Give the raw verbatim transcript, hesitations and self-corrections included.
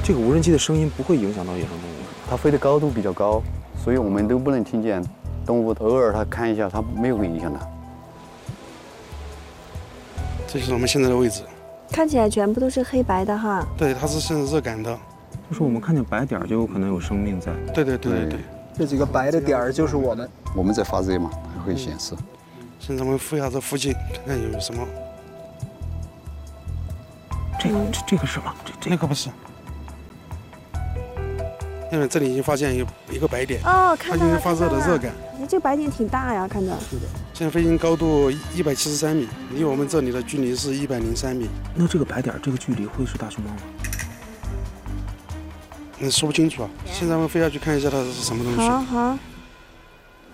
这个无人机的声音不会影响到野生动物， 它飞的高度比较高，所以我们都不能听见。动物偶尔它看一下，它没有影响它。 这就是我们现在的位置。 看起来全部都是黑白的哈。 对，它是现热感的。 就是我们看见白点就有可能有生命在。 对对对对对。 这几个白的点儿就是我们。 我们在发热嘛，它会显示。 现在我们飞下这附近，看看有没有什么。 这个这这个是什么？这这那个不是。因为这里已经发现有一个白点， 哦，看到了， 它因为发热的热感。 这个白点挺大呀，看着。 是的。现在飞行高度一百七十三米，离我们这里的距离是一百零三米。 那这个白点这个距离会是大熊猫吗？ 嗯，说不清楚啊。现在我们飞下去看一下它是什么东西。 好好。